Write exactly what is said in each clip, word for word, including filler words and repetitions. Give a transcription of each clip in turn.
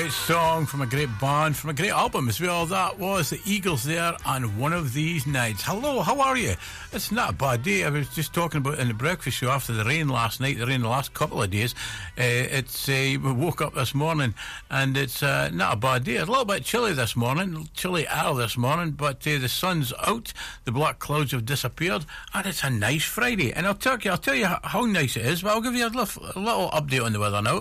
great song from a great band, from a great album as well. That was the Eagles there, and One of These Nights. Hello, how are you? It's not a bad day. I was just talking about in the breakfast show after the rain last night, the rain the last couple of days. Uh, it's uh, we woke up this morning and it's uh, not a bad day. It's a little bit chilly this morning, chilly air this morning, but uh, the sun's out, the black clouds have disappeared, and it's a nice Friday. And I'll tell you, I'll tell you how nice it is, but I'll give you a little, a little update on the weather now.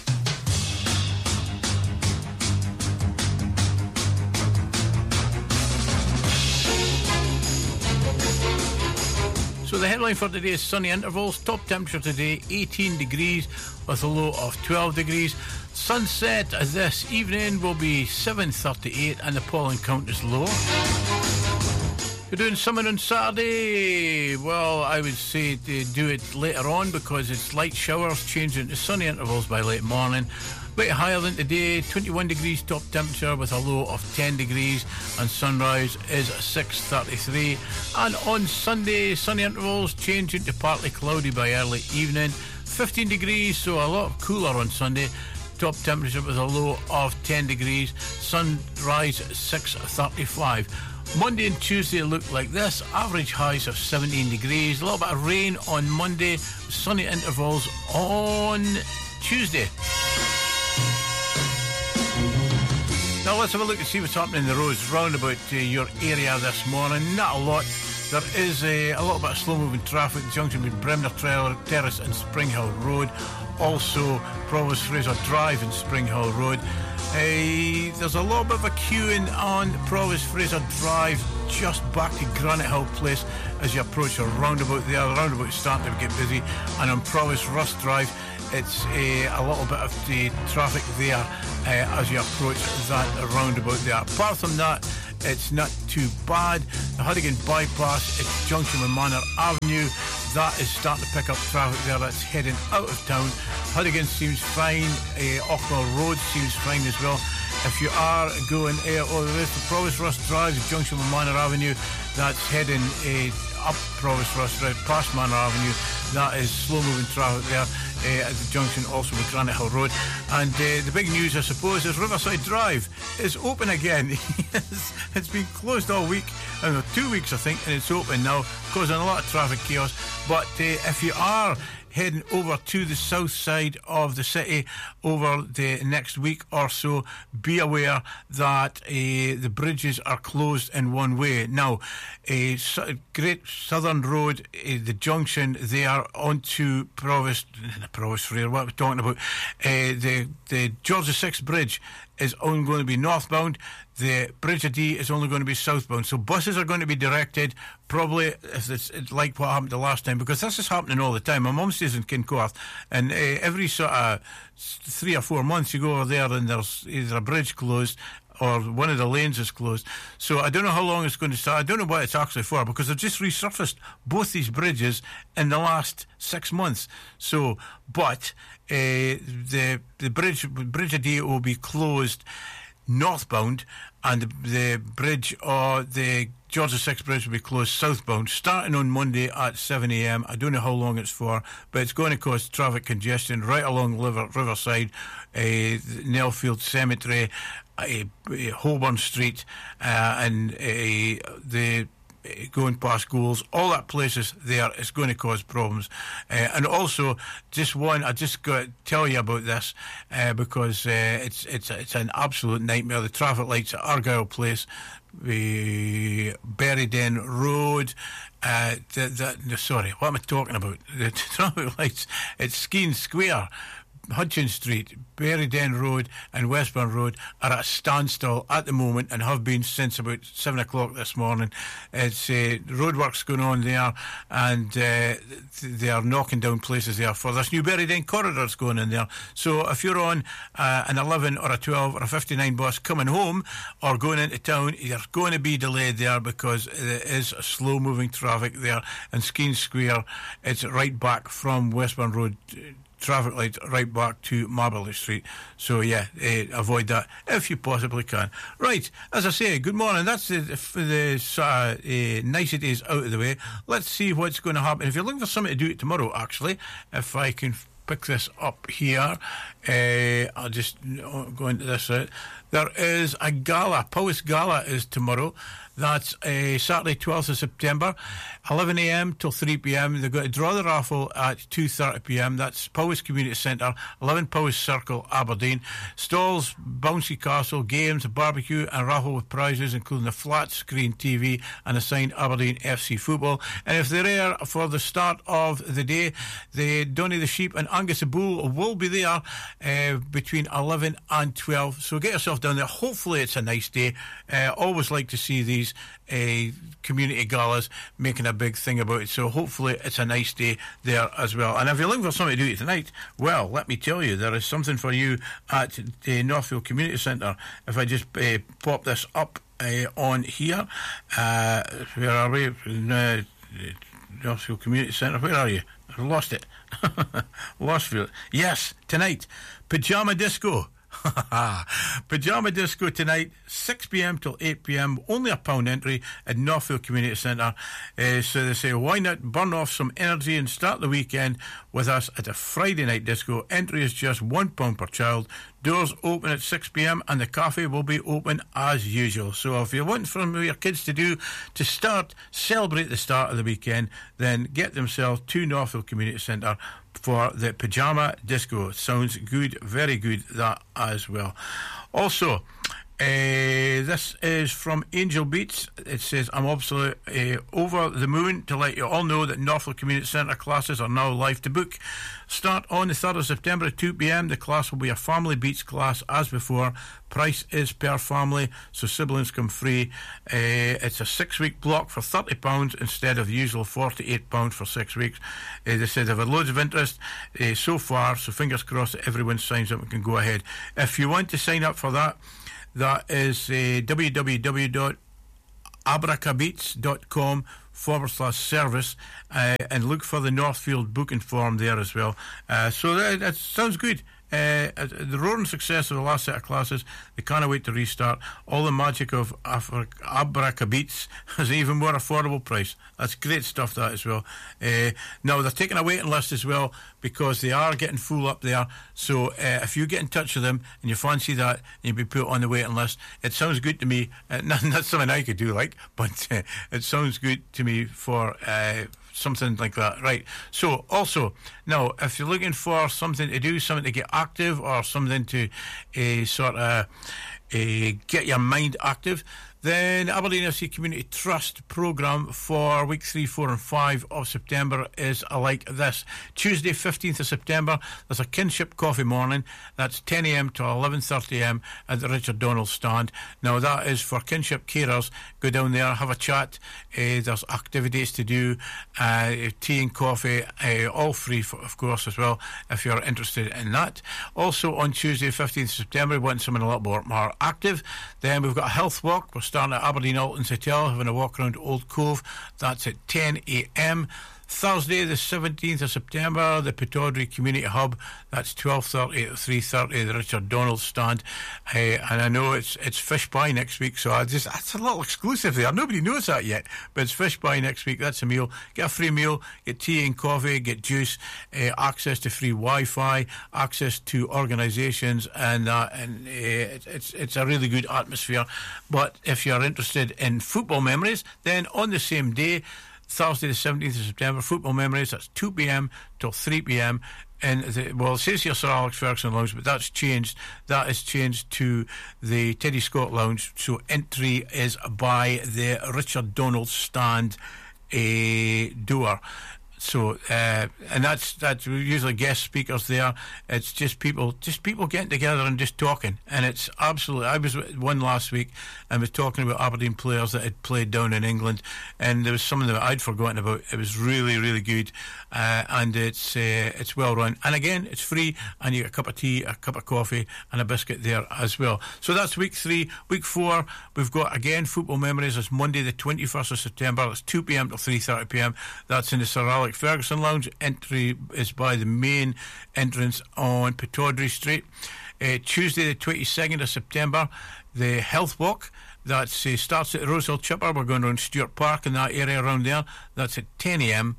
So the headline for today is sunny intervals. Top temperature today eighteen degrees with a low of twelve degrees. Sunset this evening will be seven thirty-eight and the pollen count is low. You're doing something on Saturday? Well, I would say to do it later on because it's light showers changing to sunny intervals by late morning. A bit higher than today, twenty-one degrees top temperature with a low of ten degrees, and sunrise is six thirty-three. And on Sunday, sunny intervals changing to partly cloudy by early evening, fifteen degrees, so a lot cooler on Sunday. Top temperature with a low of ten degrees, sunrise six thirty-five. Monday and Tuesday look like this. Average highs of seventeen degrees. A little bit of rain on Monday. Sunny intervals on Tuesday. Now let's have a look and see what's happening in the roads round about uh, your area this morning. Not a lot. There is a, a little bit of slow-moving traffic at the junction between Bremner Terrace and Spring Hill Road. Also, Provost Fraser Drive and Spring Hill Road. Uh, there's a little bit of a queuing on Provost Fraser Drive just back to Granite Hill Place as you approach a roundabout there. The roundabout is starting to get busy. And on Provost Rust Drive, it's a, a little bit of the traffic there uh, as you approach that roundabout there. Apart from that, it's not too bad. The Huddigan bypass, its junction with Manor Avenue, that is starting to pick up traffic there. That's heading out of town. Huddigan seems fine. Uh, Ockwell Road seems fine as well. If you are going uh, oh, there is the Provost Rust Drive, the junction with Manor Avenue, that's heading uh, up Provost Rust Drive past Manor Avenue. That is slow-moving traffic there uh, at the junction, also with Granite Hill Road. And uh, the big news, I suppose, is Riverside Drive is open again. it's, it's been closed all week, I don't know, two weeks I think, and it's open now, causing a lot of traffic chaos. But uh, if you are heading over to the south side of the city over the next week or so, be aware that uh, the bridges are closed in one way. Now, a uh, Great Southern Road, uh, the junction there onto Provost, Provost Frere, what are we talking about? Uh, the, the George the Sixth Bridge is only going to be northbound. The Bridge of D is only going to be southbound. So buses are going to be directed, probably, if it's, it's like what happened the last time, because this is happening all the time. My mum stays in Kincorth, and uh, every sort of three or four months you go over there and there's either a bridge closed or one of the lanes is closed. So I don't know how long it's going to start. I don't know what it's actually for, because they've just resurfaced both these bridges in the last six months. So, but uh, the the bridge Bridge of D will be closed northbound, and the, the bridge or the George the Sixth Bridge will be closed southbound, starting on Monday at seven a.m. I don't know how long it's for, but it's going to cause traffic congestion right along River, Riverside, uh, Nellfield Cemetery, uh, uh, Holborn Street, uh, and uh, the going past Goals, all that places there is going to cause problems. Uh, and also, just one, I just got to tell you about this uh, because uh, it's it's it's an absolute nightmare. The traffic lights at Argyle Place, the Berryden Road, uh, the, the, sorry, what am I talking about? The traffic lights at Skene Square, Hudson Street, Berryden Road and Westbourne Road are at a standstill at the moment and have been since about seven o'clock this morning. It's uh, roadworks going on there, and uh, they are knocking down places there for this new Berryden corridor that's going in there. So if you're on uh, an eleven or a twelve or a fifty-nine bus coming home or going into town, you're going to be delayed there because there is a slow moving traffic there. And Skene Square, it's right back from Westbourne Road traffic lights right back to Marlborough Street. So yeah, uh, avoid that if you possibly can. Right, as I say, good morning. That's the, the uh, uh, niceties out of the way. Let's see what's going to happen. If you're looking for something to do tomorrow, actually, if I can pick this up here, Uh, I'll just go into this route. There is a gala. Powys Gala is tomorrow. That's uh, Saturday, twelfth of September, eleven a.m. till three p.m. They're going to draw the raffle at two thirty p.m. That's Powys Community Centre, eleven Powys Circle, Aberdeen. Stalls, bouncy castle, games, a barbecue and raffle with prizes, including a flat screen T V and a signed Aberdeen F C football. And if they're there for the start of the day, the Donny the Sheep and Angus the Bull will be there uh, between eleven and twelve. So get yourself down there. Hopefully it's a nice day. Uh, always like to see these uh, community galas making a big thing about it, so hopefully it's a nice day there as well. And if you're looking for something to do tonight, well, let me tell you, there is something for you at the Northfield Community Centre. If I just uh, pop this up uh, on here, uh, where are we? Uh, Northfield Community Centre, where are you? I've lost it. Lost it. Yes, tonight, Pyjama Disco. Pyjama Disco tonight, six p.m. till eight p.m. Only a pound entry at Northfield Community Centre. Uh, so they say, why not burn off some energy and start the weekend with us at a Friday night disco? Entry is just one pound per child. Doors open at six p.m. and the cafe will be open as usual. So if you want for your kids to do to start, celebrate the start of the weekend, then get themselves to Northfield Community Centre for the Pyjama Disco. Sounds good, very good, that as well. Also, Uh, this is from Angel Beats. It says, I'm absolutely uh, over the moon to let you all know that Northfield Community Centre classes are now live to book. Start on the third of September at two p.m. The class will be a family beats class as before. Price is per family, so siblings come free. Uh, it's a six-week block for thirty pounds instead of the usual forty-eight pounds for six weeks. Uh, they said they've had loads of interest uh, so far, so fingers crossed that everyone signs up and can go ahead. If you want to sign up for that, that is uh, www.abracabeats.com forward slash service uh, and look for the Northfield booking form there as well. Uh, so that, that sounds good. Uh, the roaring success of the last set of classes, they can't wait to restart. All the magic of Afri- Abracabeats has an even more affordable price. That's great stuff, that as well. Uh, now, they're taking a waiting list as well because they are getting full up there. So uh, if you get in touch with them and you fancy that and you'll be put on the waiting list, it sounds good to me. Uh, not, not something I could do, like, but uh, it sounds good to me for... Uh, something like that. Right. So also, now, if you're looking for something to do, something to get active or something to uh, sort of uh, get your mind active, then Aberdeen F C Community Trust programme for week three, four and five of September is like this. Tuesday, fifteenth of September, there's a kinship coffee morning. That's ten a.m. to eleven thirty a.m. at the Richard Donald stand. Now, that is for kinship carers. Go down there, have a chat. Uh, there's activities to do, uh, tea and coffee, uh, all free, for, of course, as well, if you're interested in that. Also, on Tuesday, fifteenth of September, we want someone a little more, more active. Then we've got a health walk. We're starting at Aberdeen Alton's Hotel, having a walk around Old Cove. That's at ten a.m. Thursday, the seventeenth of September, the Pittodrie Community Hub. That's twelve thirty to three thirty, the Richard Donald stand. Uh, and I know it's it's fish pie next week, so I just that's a little exclusive there. Nobody knows that yet, but it's fish pie next week. That's a meal. Get a free meal, get tea and coffee, get juice, uh, access to free Wi-Fi, access to organisations, and uh, and uh, it, it's it's a really good atmosphere. But if you're interested in football memories, then on the same day, Thursday the seventeenth of September, football memories, that's two p.m. till three p.m. in the, well, it says here Sir Alex Ferguson Lounge, but that's changed. That is changed to the Teddy Scott Lounge, so entry is by the Richard Donald stand uh, door. So, uh, and that's that's usually guest speakers there. It's just people, just people getting together and just talking. And it's absolutely. I was at one last week and was talking about Aberdeen players that had played down in England, and there was something that I'd forgotten about. It was really, really good, uh, and it's uh, it's well run. And again, it's free, and you get a cup of tea, a cup of coffee, and a biscuit there as well. So that's week three. Week four, we've got again football memories. It's Monday, the twenty-first of September. It's two p.m. to three thirty p.m. That's in the Sir Alex Ferguson Lounge. Entry is by the main entrance on Pittodrie Street. Uh, Tuesday the twenty-second of September, the health walk. That uh, starts at the Rosehill Chipper. We're going around Stewart Park in that area around there. That's at ten a.m.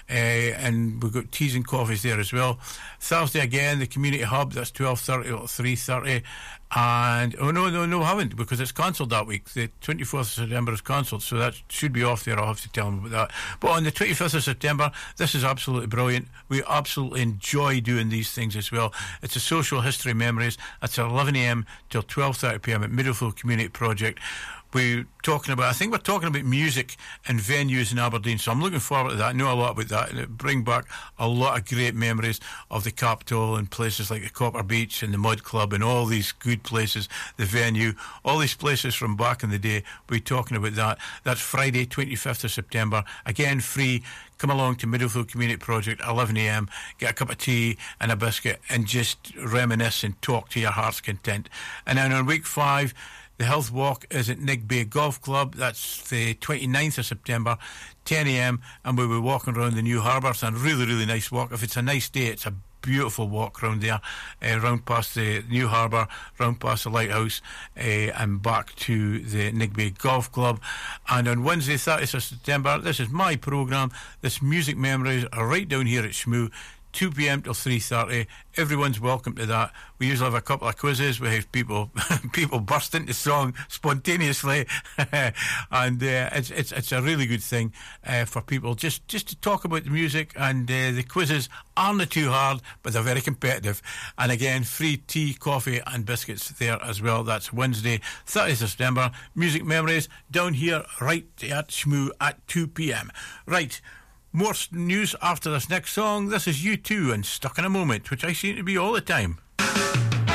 uh, and we've got teas and coffees there as well. Thursday again, the community hub, that's twelve thirty or three thirty. And oh no no no I haven't, because it's cancelled that week. The twenty-fourth of September is cancelled, so that should be off there. I'll have to tell them about that. But on the twenty-fifth of September, this is absolutely brilliant. We absolutely enjoy doing these things as well. It's a social history memories. It's at eleven a.m. till twelve thirty p.m. at Middlefield Community Project. We're talking about, I think we're talking about music and venues in Aberdeen, so I'm looking forward to that. I know a lot about that, and it bring back a lot of great memories of the Capitol and places like the Copper Beach and the Mud Club and all these good places, the venue, all these places from back in the day. We're talking about that. That's Friday, twenty-fifth of September. Again, free. Come along to Middlefield Community Project, eleven a.m, get a cup of tea and a biscuit and just reminisce and talk to your heart's content. And then on week five, the Health Walk is at Nig Bay Golf Club. That's the twenty-ninth of September, ten a.m, and we'll be walking around the New Harbour. It's a really, really nice walk. If it's a nice day, it's a beautiful walk round there, uh, round past the New Harbour, round past the Lighthouse, uh, and back to the Nig Bay Golf Club. And on Wednesday, thirtieth of September, this is my programme. This Music Memories are right down here at Shmoo, two p.m. till three thirty. Everyone's welcome to that. We usually have a couple of quizzes. We have people people burst into song spontaneously, and uh, it's it's it's a really good thing uh, for people just just to talk about the music. And uh, the quizzes aren't too hard, but they're very competitive. And again, free tea, coffee, and biscuits there as well. That's Wednesday, thirtieth of September. Music Memories down here right at Shmoo at two p.m. Right. More news after this next song. This is U two and Stuck in a Moment, which I seem to be all the time.